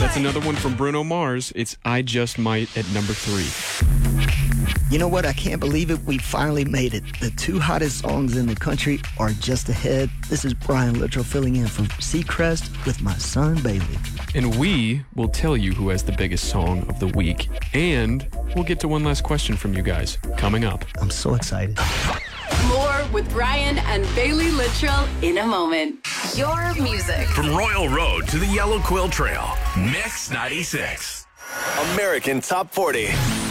That's another one from Bruno Mars. It's I Just Might at number 3. You know what? I can't believe it. We finally made it. The 2 hottest songs in the country are just ahead. This is Brian Littrell filling in from Seacrest with my son Bailey. And we will tell you who has the biggest song of the week. And we'll get to one last question from you guys coming up. I'm so excited. More with Brian and Bailey Littrell in a moment. Your music. From Royal Road to the Yellow Quill Trail, Mix 96. American Top 40.